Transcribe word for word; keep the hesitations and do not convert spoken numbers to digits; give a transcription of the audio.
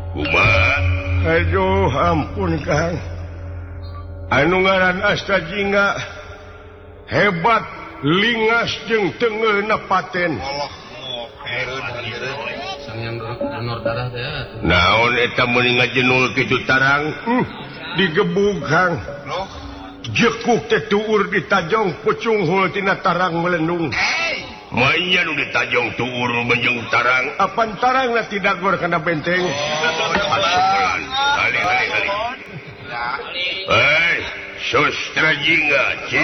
Aduh ampun Kang anu ngaran Asta Jingga hebat lingas jeung tengeuna paten naon eta meuni ngajenul kitu tarang hmm, digebug Kang jekuk teh tuur ditajong pucung hul tina tarang melendung Maya nu ditajong tuur menjeng tarang apan tarangna tidak gor kana benteng Hei, Sustra Jingga